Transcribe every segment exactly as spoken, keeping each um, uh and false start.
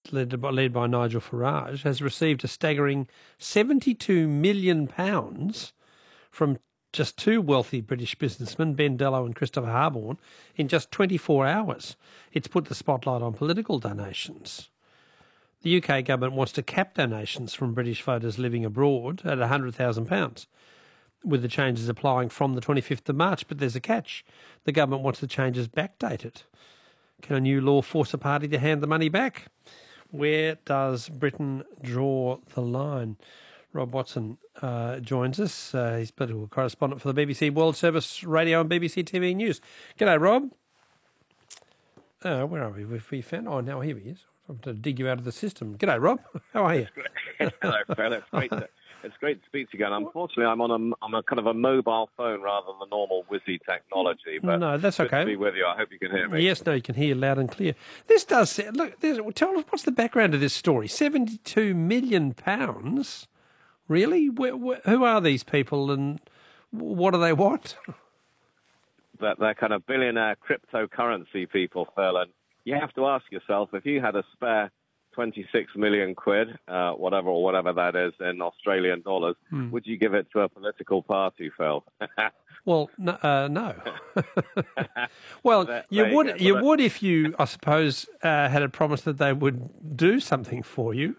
led by, led by Nigel Farage, has received a staggering seventy-two million pounds from just two wealthy British businessmen, Ben Dello and Christopher Harborne, in just twenty-four hours. It's put the spotlight on political donations. The U K government wants to cap donations from British voters living abroad at one hundred thousand pounds, with the changes applying from the twenty-fifth of March. But there's a catch. The government wants the changes backdated. Can a new law force a party to hand the money back? Where does Britain draw the line? Rob Watson uh, joins us. Uh, he's political correspondent for the B B C World Service Radio and B B C T V News. G'day, Rob. Uh, where are we? We've we found... Oh, now here he is. I'm going to dig you out of the system. G'day, Rob. How are you? Hello, Phil. It's great to, it's great to speak to you again. Unfortunately, I'm on a, on a kind of a mobile phone rather than the normal whizzy technology. But no, that's good okay. to be with you. I hope you can hear me. Yes, no, you can hear loud and clear. This does... Look, tell us, what's the background of this story? seventy-two million pounds... Really? Where, where, who are these people and what do they want? They're, they're kind of billionaire cryptocurrency people, Phil. And you have to ask yourself, if you had a spare twenty-six million quid, uh, whatever or whatever that is in Australian dollars, hmm. would you give it to a political party, Phil? Well, no. Uh, no. well, there, you there would you, you would if you, I suppose, uh, had a promise that they would do something for you.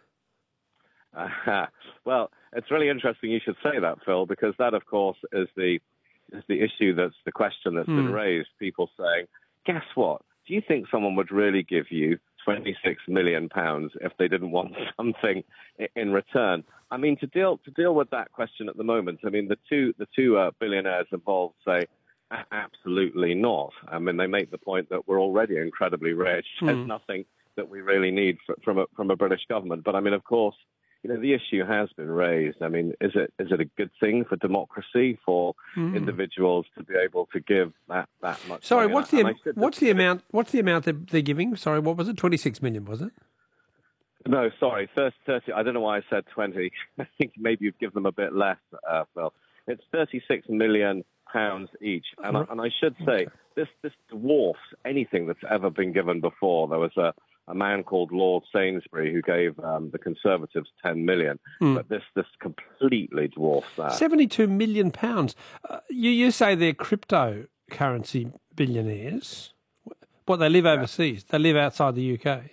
Uh, well, it's really interesting you should say that, Phil, because that, of course, is the is the issue that's the question that's mm. been raised. People saying, guess what? Do you think someone would really give you twenty-six million pounds if they didn't want something in return? I mean, to deal to deal with that question at the moment, I mean, the two the two uh, billionaires involved say, absolutely not. I mean, they make the point that we're already incredibly rich. Mm. There's nothing that we really need for, from a from a British government. But I mean, of course, you know, the issue has been raised. I mean, is it is it a good thing for democracy for mm. individuals to be able to give that, that much? Sorry, money? what's and the what's the amount? What's the amount that they're giving? Sorry, what was it? Twenty-six million, was it? No, sorry, thirty. thirty I don't know why I said twenty. I think maybe you'd give them a bit less, uh, Phil. It's thirty-six million pounds each, and I, and I should say okay. this this dwarfs anything that's ever been given before. There was a. a man called Lord Sainsbury who gave um, the Conservatives ten million, mm. but this this completely dwarfs that. seventy-two million pounds. Uh, you you say they're cryptocurrency billionaires. What, they live overseas? Yeah. They live outside the U K?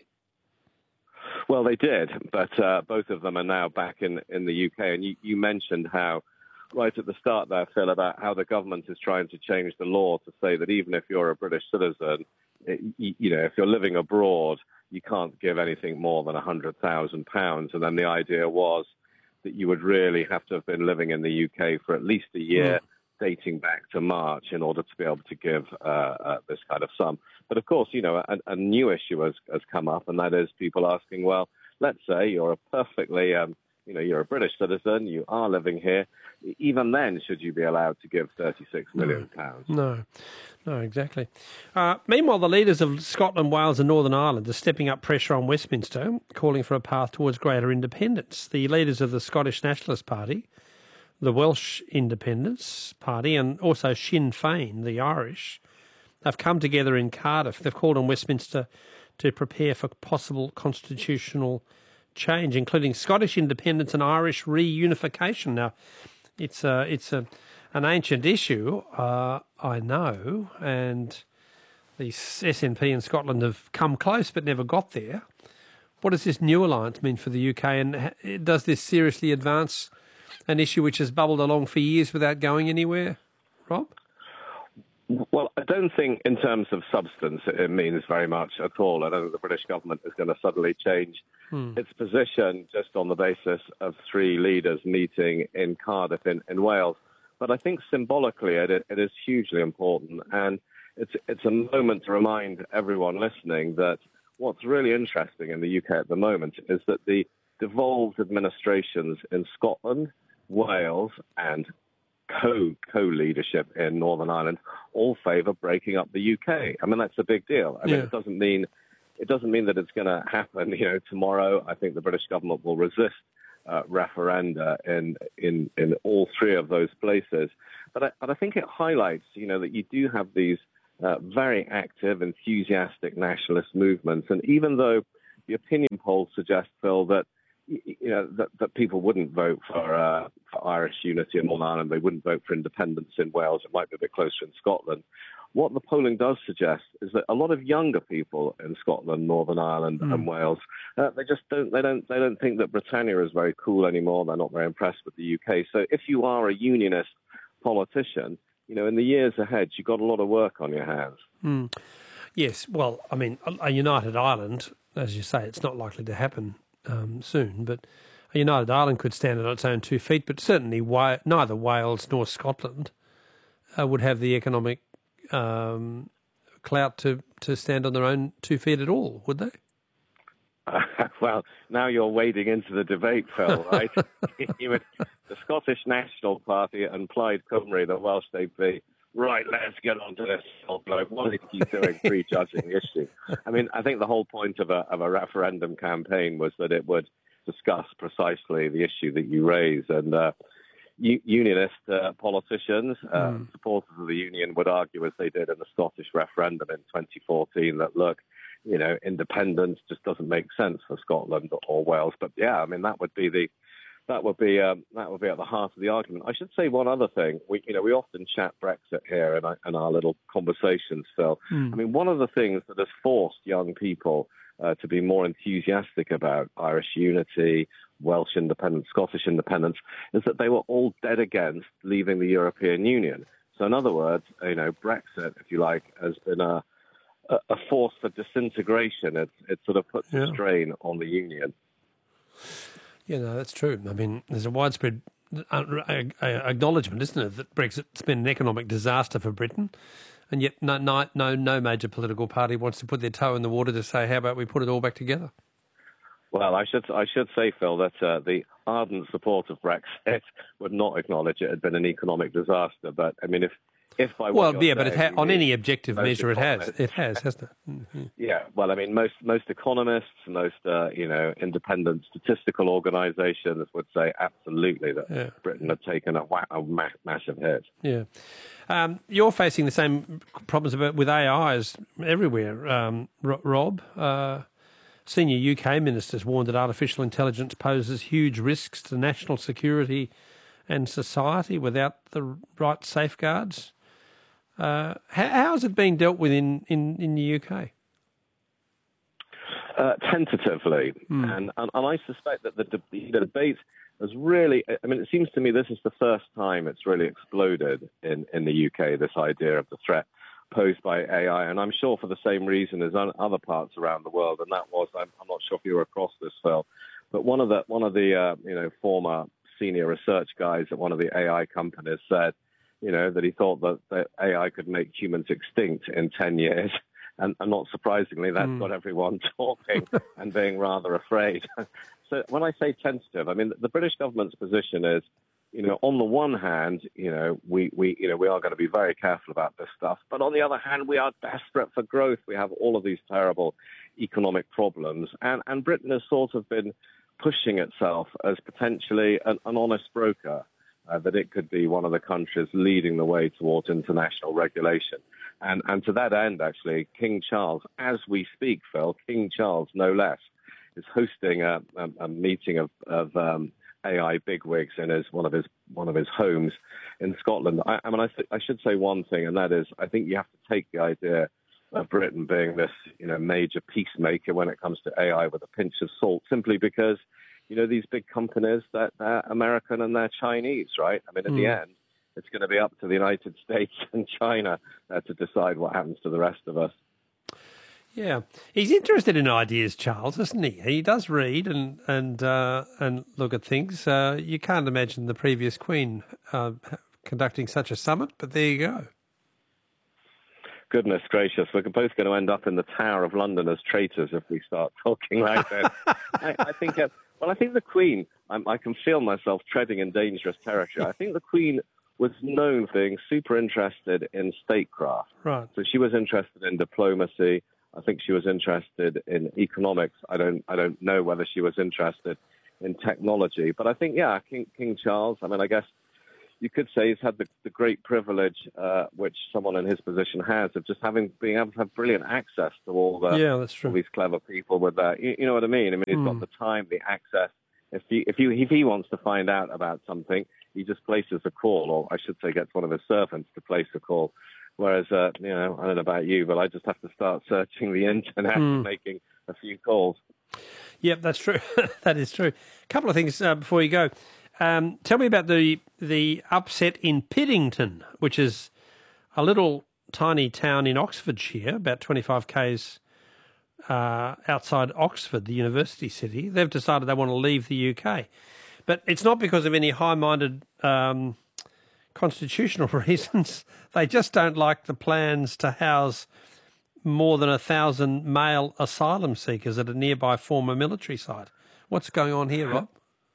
Well, they did, but uh, both of them are now back in, in the U K. And you, you mentioned how, right at the start there, Phil, about how the government is trying to change the law to say that even if you're a British citizen, it, you, you know, if you're living abroad, you can't give anything more than one hundred thousand pounds. And then the idea was that you would really have to have been living in the U K for at least a year, mm. dating back to March, in order to be able to give uh, uh, this kind of sum. But of course, you know, a, a new issue has, has come up, and that is people asking, well, let's say you're a perfectly, um, you know, you're a British citizen, you are living here. Even then, should you be allowed to give thirty-six million pounds? No, no, exactly. Uh, meanwhile, the leaders of Scotland, Wales and Northern Ireland are stepping up pressure on Westminster, calling for a path towards greater independence. The leaders of the Scottish Nationalist Party, the Welsh Independence Party and also Sinn Féin, the Irish, have come together in Cardiff. They've called on Westminster to prepare for possible constitutional change, including Scottish independence and Irish reunification. Now, it's a, it's a, an ancient issue, uh, I know, and the S N P in Scotland have come close but never got there. What does this new alliance mean for the U K, and does this seriously advance an issue which has bubbled along for years without going anywhere, Rob? Well, I don't think in terms of substance it means very much at all. I don't think the British government is going to suddenly change hmm. its position just on the basis of three leaders meeting in Cardiff in, in Wales. But I think symbolically it, it is hugely important. And it's, it's a moment to remind everyone listening that what's really interesting in the U K at the moment is that the devolved administrations in Scotland, Wales and co co-leadership in Northern Ireland all favour breaking up the U K. I mean, that's a big deal. I mean, yeah. it doesn't mean it doesn't mean that it's going to happen, you know, tomorrow. I think the British government will resist uh, referenda in in in all three of those places. But I, but I think it highlights, you know, that you do have these uh, very active, enthusiastic nationalist movements, and even though the opinion polls suggest, Phil, that you know that, that people wouldn't vote for, uh, for Irish unity in Northern Ireland. They wouldn't vote for independence in Wales. It might be a bit closer in Scotland. What the polling does suggest is that a lot of younger people in Scotland, Northern Ireland, mm. and Wales, uh, they just don't they don't they don't think that Britannia is very cool anymore. They're not very impressed with the U K. So if you are a unionist politician, you know, in the years ahead, you've got a lot of work on your hands. Mm. Yes, well, I mean, a united Ireland, as you say, it's not likely to happen um, soon, but a united Ireland could stand on its own two feet, but certainly Wa- neither Wales nor Scotland uh, would have the economic um, clout to, to stand on their own two feet at all, would they? Uh, well, now you're wading into the debate, Phil, right? you would, the Scottish National Party and Plaid Cymru, the Welsh D P, right, let's get on to this. What is he doing prejudging the issue? I mean, I think the whole point of a, of a referendum campaign was that it would discuss precisely the issue that you raise. And uh, u- unionist uh, politicians, uh, mm. supporters of the union, would argue, as they did in the Scottish referendum in twenty fourteen, that, look, you know, independence just doesn't make sense for Scotland or Wales. But yeah, I mean, that would be the that would be um, that would be at the heart of the argument. I should say one other thing. We, you know, we often chat Brexit here in our, in our little conversations, Phil. Mm. I mean, one of the things that has forced young people uh, to be more enthusiastic about Irish unity, Welsh independence, Scottish independence, is that they were all dead against leaving the European Union. So, in other words, you know, Brexit, if you like, has been a a force for disintegration. It, it sort of puts yeah. a strain on the union. Yeah, no, that's true. I mean, there's a widespread acknowledgement, isn't it, that Brexit's been an economic disaster for Britain, and yet no, no, no, no major political party wants to put their toe in the water to say, how about we put it all back together? Well, I should I should say, Phil, that uh, the ardent support of Brexit would not acknowledge it had been an economic disaster. But, I mean, if If by well, yeah, but it ha- on any objective measure, it has, it has, hasn't it? Mm-hmm. Yeah, well, I mean, most most economists, most uh, you know, independent statistical organisations would say absolutely that yeah. Britain had taken a, a ma- massive hit. Yeah, um, you're facing the same problems about with A I as everywhere, um, Rob. Uh, senior U K ministers warned that artificial intelligence poses huge risks to national security and society without the right safeguards. Uh, how, how has it been dealt with in, in, in the U K? Uh, tentatively. Mm. And, and and I suspect that the, the, the debate has really, I mean, it seems to me this is the first time it's really exploded in, in the U K, this idea of the threat posed by A I. And I'm sure for the same reason as other parts around the world. And that was, I'm, I'm not sure if you were across this, Phil, but one of the, one of the uh, you know, former senior research guys at one of the A I companies said, you know, that he thought that, that A I could make humans extinct in ten years. And, and not surprisingly, that's mm. got everyone talking and being rather afraid. So when I say tentative, I mean, the British government's position is, you know, on the one hand, you know, we, we, you know, we are going to be very careful about this stuff. But on the other hand, we are desperate for growth. We have all of these terrible economic problems. And, and Britain has sort of been pushing itself as potentially an, an honest broker, uh, that it could be one of the countries leading the way towards international regulation. And, and to that end, actually, King Charles, as we speak, Phil, King Charles, no less, is hosting a, a, a meeting of, of um, A I bigwigs in his one of his one of his homes in Scotland. I, I mean, I, th- I should say one thing, and that is, I think you have to take the idea of Britain being this, you know, major peacemaker when it comes to A I with a pinch of salt, simply because, you know, these big companies, that they're American and they're Chinese, right? I mean, at mm. the end, it's going to be up to the United States and China uh, to decide what happens to the rest of us. Yeah, he's interested in ideas, Charles, isn't he? He does read and and uh, and look at things. Uh, you can't imagine the previous Queen uh, conducting such a summit, but there you go. Goodness gracious, we're both going to end up in the Tower of London as traitors if we start talking like this. I, I think, uh, well, I think the Queen, I'm, I can feel myself treading in dangerous territory. I think the Queen was known for being super interested in statecraft. Right. So she was interested in diplomacy. I think she was interested in economics. I don't I don't know whether she was interested in technology. But I think, yeah, King, King Charles, I mean, I guess, you could say he's had the, the great privilege, uh, which someone in his position has, of just having being able to have brilliant access to all the yeah, that's true. all these clever people with that. You, you know what I mean? I mean, he's mm. got the time, the access. If he if he if he wants to find out about something, he just places a call, or I should say, gets one of his servants to place a call. Whereas, uh, you know, I don't know about you, but I just have to start searching the internet mm. and making a few calls. Yep, that's true. That is true. A couple of things uh, before you go. Um, tell me about the the upset in Piddington, which is a little tiny town in Oxfordshire, about twenty-five kays uh, outside Oxford, the university city. They've decided they want to leave the U K. But it's not because of any high-minded um, constitutional reasons. They just don't like the plans to house more than a thousand male asylum seekers at a nearby former military site. What's going on here, Rob?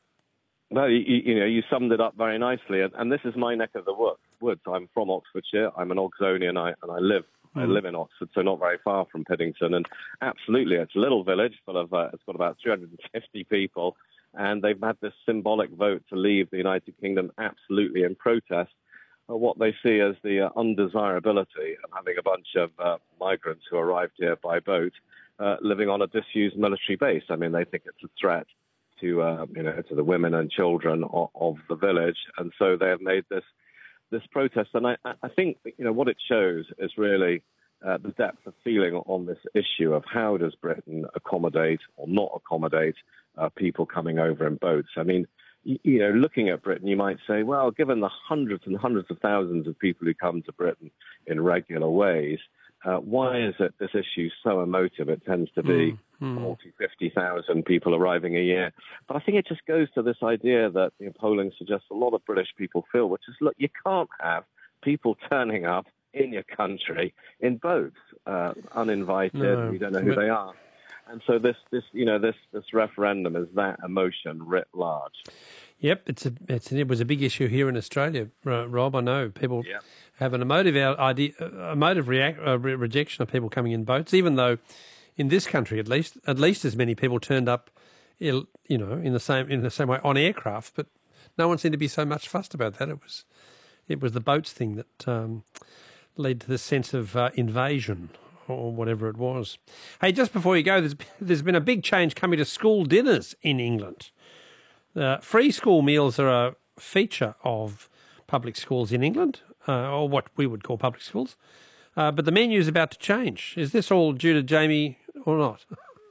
No, you, you know, you summed it up very nicely, and, and this is my neck of the woods. I'm from Oxfordshire. I'm an Oxonian, I, and I live mm. I live in Oxford, so not very far from Piddington. And absolutely, it's a little village full of. Uh, it's got about three hundred fifty people, and they've had this symbolic vote to leave the United Kingdom, absolutely in protest of what they see as the uh, undesirability of having a bunch of uh, migrants who arrived here by boat uh, living on a disused military base. I mean, they think it's a threat to uh, you know to the women and children of, of the village, and so they have made this this protest. And I, I think you know what it shows is really uh, the depth of feeling on this issue of how does Britain accommodate or not accommodate uh, people coming over in boats. I mean, you, you know, looking at Britain, you might say, well, given the hundreds and hundreds of thousands of people who come to Britain in regular ways, Uh, why is it this issue so emotive? It tends to be mm, mm. forty, fifty thousand people arriving a year. But I think it just goes to this idea that you know, polling suggests a lot of British people feel, which is, look, you can't have people turning up in your country in boats, uh, uninvited, no, you don't know who but... they are. And so this, this, you know, this, this referendum is that emotion writ large. Yep, it's a, it's, it was a big issue here in Australia, Rob. I know people yep. have an emotive idea, emotive react, uh, rejection of people coming in boats, even though in this country, at least, at least as many people turned up, you know, in the same in the same way on aircraft. But no one seemed to be so much fussed about that. It was, it was the boats thing that um, led to this sense of uh, invasion or whatever it was. Hey, just before you go, there's there's been a big change coming to school dinners in England. Uh, free school meals are a feature of public schools in England, uh, or what we would call public schools. Uh, but the menu is about to change. Is this all due to Jamie or not?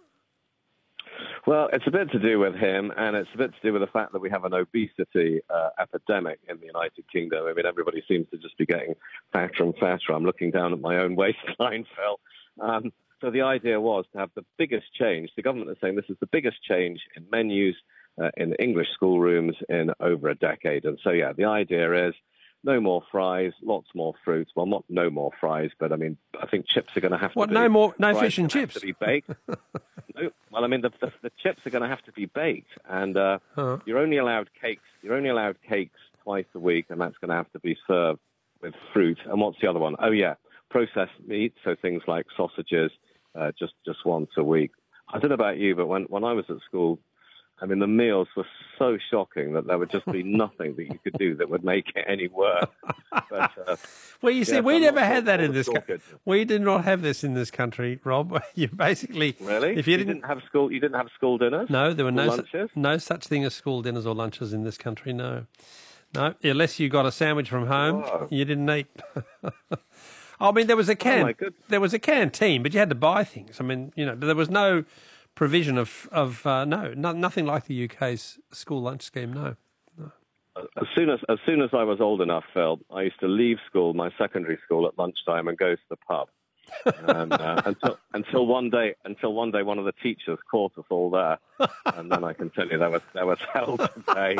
Well, it's a bit to do with him, and it's a bit to do with the fact that we have an obesity uh, epidemic in the United Kingdom. I mean, everybody seems to just be getting fatter and fatter. I'm looking down at my own waistline, Phil. Um, so the idea was to have the biggest change. The government is saying this is the biggest change in menus Uh, in English schoolrooms in over a decade. And so, yeah, the idea is no more fries, lots more fruits. Well, not no more fries, but I mean, I think chips are going to have to what, be... What, no more, no fries fish and chips? Have to be baked. no, well, I mean, the, the, the chips are going to have to be baked. And uh, huh. you're only allowed cakes. You're only allowed cakes twice a week, and that's going to have to be served with fruit. And what's the other one? Oh, yeah, processed meat, so things like sausages, uh, just, just once a week. I don't know about you, but when, when I was at school, I mean, the meals were so shocking that there would just be nothing that you could do that would make it any worse. But, uh, well, you see, yeah, we I'm never had that in this country. We did not have this in this country, Rob. You basically really, if you, you didn't, didn't have school, you didn't have school dinners. No, there were no lunches? Su- no such thing as school dinners or lunches in this country. No, no, unless you got a sandwich from home, Whoa. you didn't eat. I mean, there was a can, oh there was a canteen, but you had to buy things. I mean, you know, there was no provision of of uh, no, no, nothing like the U K's school lunch scheme. No, no. As soon as as soon as I was old enough, Phil, I used to leave school, my secondary school, at lunchtime and go to the pub. and, uh, until until one day, until one day, one of the teachers caught us all there, and then I can tell you there was there was hell to pay.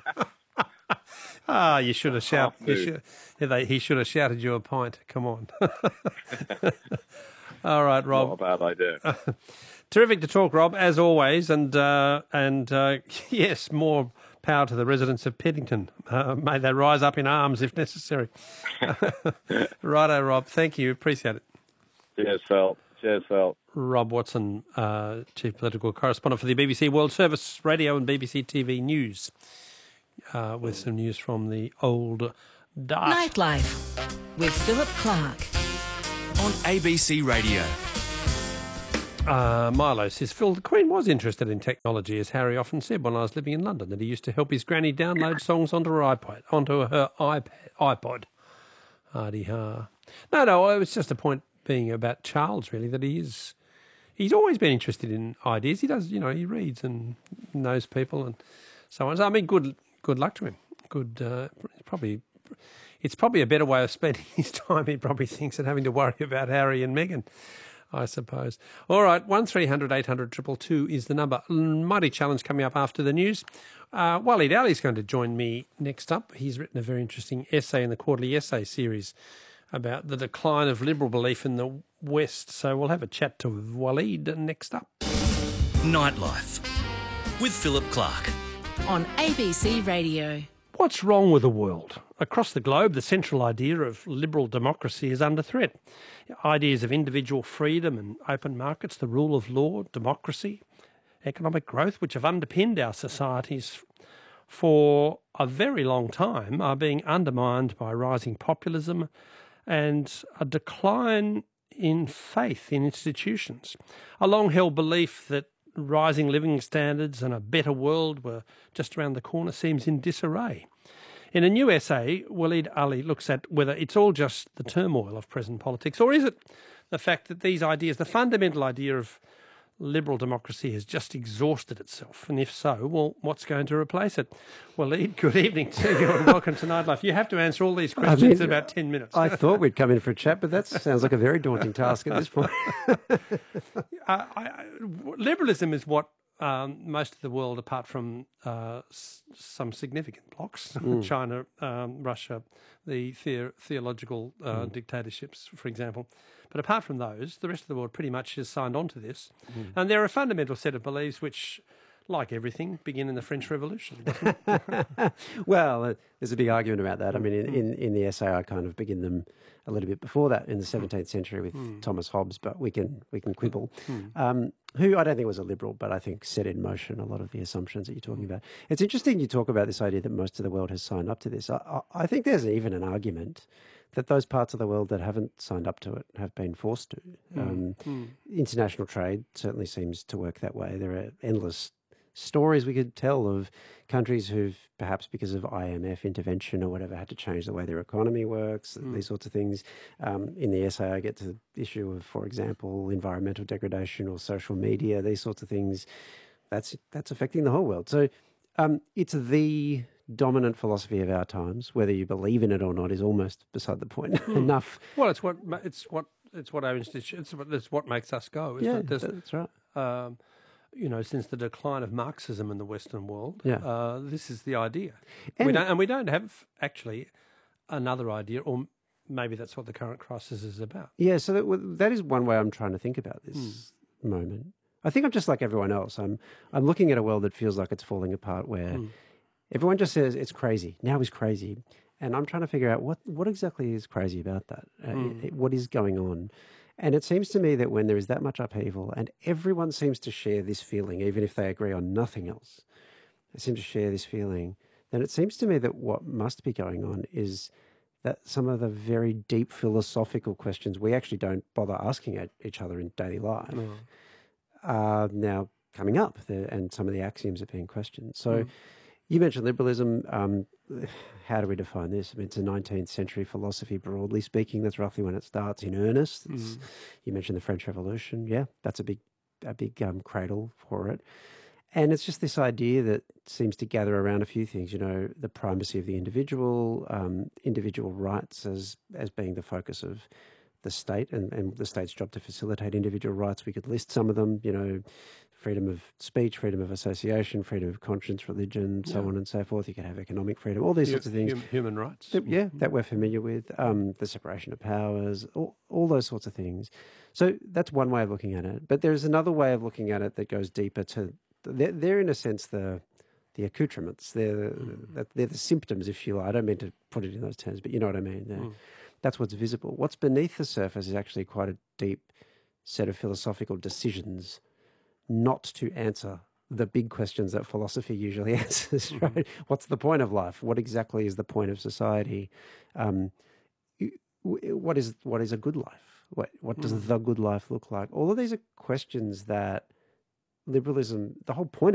Ah, you should have shouted. You should, yeah, they, he should have shouted you a pint. Come on. All right, Rob. Not a bad idea. Terrific to talk, Rob, as always, and uh, and uh, yes, more power to the residents of Piddington. Uh, may they rise up in arms if necessary. Righto, Rob. Thank you. Appreciate it. Cheers, Phil. Cheers, Phil. Rob Watson, uh, Chief Political Correspondent for the B B C World Service Radio and B B C T V News. uh, with some news from the old dark. Nightlife with Philip Clark on A B C Radio. Uh, Milo says, Phil, the Queen was interested in technology, as Harry often said when I was living in London, that he used to help his granny download songs onto her iPod, onto her iPad, iPod. Hardy-ha. No, no, it was just a point being about Charles, really, that he is, he's always been interested in ideas. He does, you know, he reads and knows people and so on. So, I mean, good good luck to him. Good, uh, probably, it's probably a better way of spending his time, he probably thinks, than having to worry about Harry and Meghan, I suppose. All right, one three hundred eight hundred two two two is the number. Mighty challenge coming up after the news. Uh, Waleed Ali's going to join me next up. He's written a very interesting essay in the Quarterly Essay series about the decline of liberal belief in the West. So we'll have a chat to Waleed next up. Nightlife with Philip Clark on A B C Radio. What's wrong with the world? Across the globe, the central idea of liberal democracy is under threat. Ideas of individual freedom and open markets, the rule of law, democracy, economic growth, which have underpinned our societies for a very long time, are being undermined by rising populism and a decline in faith in institutions. A long-held belief that rising living standards and a better world were just around the corner seems in disarray. In a new essay, Waleed Ali looks at whether it's all just the turmoil of present politics, or is it the fact that these ideas, the fundamental idea of liberal democracy, has just exhausted itself? And if so, well, what's going to replace it? Waleed, good evening to you and welcome to Nightlife. You have to answer all these questions I mean, in about ten minutes. I thought we'd come in for a chat, but that sounds like a very daunting task at this point. uh, I, I, liberalism is what um, most of the world, apart from uh, s- some significant blocs, mm. China, um, Russia, the, the- theological uh, mm. dictatorships, for example, but apart from those, the rest of the world pretty much has signed on to this. Mm. And there are a fundamental set of beliefs which, like everything, begin in the French Revolution. Well, uh, there's a big argument about that. I mean, in, in, in the essay, I kind of begin them a little bit before that, in the seventeenth century with mm. Thomas Hobbes, but we can we can quibble. Mm. Um, who I don't think was a liberal, but I think set in motion a lot of the assumptions that you're talking mm. about. It's interesting you talk about this idea that most of the world has signed up to this. I, I, I think there's even an argument that those parts of the world that haven't signed up to it have been forced to. Mm. Um, mm. International trade certainly seems to work that way. There are endless stories we could tell of countries who've, perhaps because of I M F intervention or whatever, had to change the way their economy works, mm. these sorts of things. Um, in the essay, I get to the issue of, for example, environmental degradation or social media, these sorts of things. That's that's affecting the whole world. So um, it's the dominant philosophy of our times. Whether you believe in it or not is almost beside the point. Mm. Enough. Well, it's what it's what it's what our institution. It's what, it's what makes us go. Isn't yeah, it? There's, that's right. Um, you know, since the decline of Marxism in the Western world, yeah. uh, this is the idea. And we don't, and we don't have actually another idea, or maybe that's what the current crisis is about. Yeah, so that, that is one way I'm trying to think about this mm. moment. I think I'm just like everyone else. I'm I'm looking at a world that feels like it's falling apart, where mm. everyone just says it's crazy. Now is crazy. And I'm trying to figure out what, what exactly is crazy about that. Uh, mm. it, what is going on? And it seems to me that when there is that much upheaval and everyone seems to share this feeling, even if they agree on nothing else, they seem to share this feeling, then it seems to me that what must be going on is that some of the very deep philosophical questions we actually don't bother asking at each other in daily life mm. are now coming up, and some of the axioms are being questioned. So mm. you mentioned liberalism. Um, how do we define this? I mean, it's a nineteenth century philosophy, broadly speaking. That's roughly when it starts in earnest. Mm. You mentioned the French Revolution. Yeah, that's a big, a big um, cradle for it. And it's just this idea that seems to gather around a few things. You know, the primacy of the individual, um, individual rights as as being the focus of the state, and, and the state's job to facilitate individual rights. We could list some of them. You know, freedom of speech, freedom of association, freedom of conscience, religion, so yeah. on and so forth. You can have economic freedom, all these H- sorts of things. Human rights. That, yeah, that we're familiar with. Um, the separation of powers, all, all those sorts of things. So that's one way of looking at it. But there's another way of looking at it that goes deeper to, they're, they're in a sense the the accoutrements. They're the, mm. they're the symptoms, if you like. I don't mean to put it in those terms, but you know what I mean. Mm. That's what's visible. What's beneath the surface is actually quite a deep set of philosophical decisions not to answer the big questions that philosophy usually answers, right? Mm-hmm. What's the point of life? What exactly is the point of society? Um, what is what is a good life? What what does mm. the good life look like? All of these are questions that liberalism, the whole point of